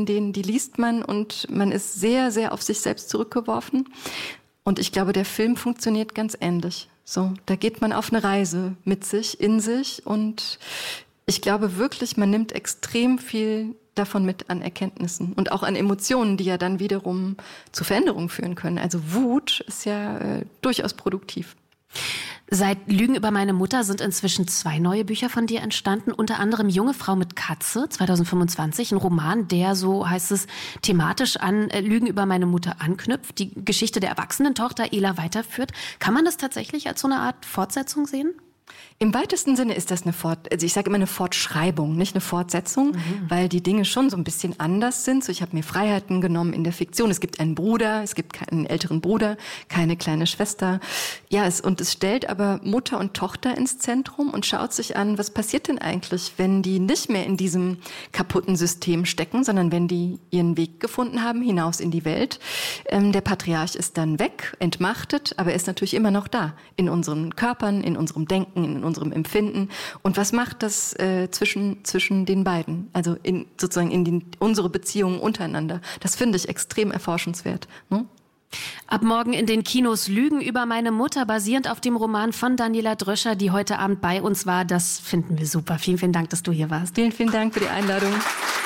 in denen, die liest man und man ist sehr, sehr auf sich selbst zurückgeworfen. Und ich glaube, der Film funktioniert ganz ähnlich. So, da geht man auf eine Reise mit sich, in sich und ich glaube wirklich, man nimmt extrem viel davon mit an Erkenntnissen und auch an Emotionen, die ja dann wiederum zu Veränderungen führen können. Also Wut ist ja durchaus produktiv. Seit Lügen über meine Mutter sind inzwischen 2 neue Bücher von dir entstanden, unter anderem Junge Frau mit Katze, 2025, ein Roman, der, so heißt es, thematisch an Lügen über meine Mutter anknüpft, die Geschichte der erwachsenen Tochter Ela weiterführt. Kann man das tatsächlich als so eine Art Fortsetzung sehen? Im weitesten Sinne ist das ich sage immer eine Fortschreibung, nicht eine Fortsetzung, weil die Dinge schon so ein bisschen anders sind. So, ich habe mir Freiheiten genommen in der Fiktion. Es gibt einen Bruder, es gibt keinen älteren Bruder, keine kleine Schwester. Ja, es stellt aber Mutter und Tochter ins Zentrum und schaut sich an, was passiert denn eigentlich, wenn die nicht mehr in diesem kaputten System stecken, sondern wenn die ihren Weg gefunden haben, hinaus in die Welt. Der Patriarch ist dann weg, entmachtet, aber er ist natürlich immer noch da, in unseren Körpern, in unserem Denken, in unserem Empfinden. Und was macht das zwischen den beiden? Also sozusagen in unsere Beziehungen untereinander. Das finde ich extrem erforschenswert. Ne? Ab morgen in den Kinos Lügen über meine Mutter, basierend auf dem Roman von Daniela Dröscher, die heute Abend bei uns war. Das finden wir super. Vielen, vielen Dank, dass du hier warst. Vielen, vielen Dank für die Einladung.